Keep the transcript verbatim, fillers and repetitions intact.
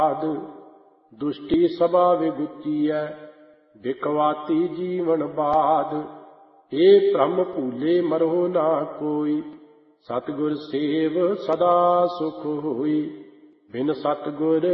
ਦੁਸ਼ਟੀ ਸਭਾ ਵਿਗੁਚੀਐ ਬਿਕਵਾਤੀ ਜੀਵਨ ਬਾਦ। ਏ ਭ੍ਰਮ ਭੂਲੇ ਮਰੋ ਨਾ ਕੋਈ ਸਤਿਗੁਰ ਸੇਵ ਸਦਾ ਸੁਖ ਹੋਈ। ਬਿਨ ਸਤਿਗੁਰ